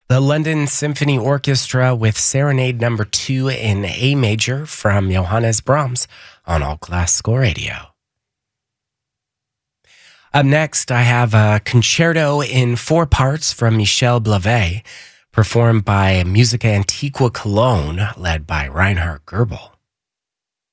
The London Symphony Orchestra with Serenade Number 2 in A major from Johannes Brahms on All Classical Radio. Up next, I have a concerto in 4 parts from Michel Blavet, performed by Musica Antiqua Cologne, led by Reinhard Goebel.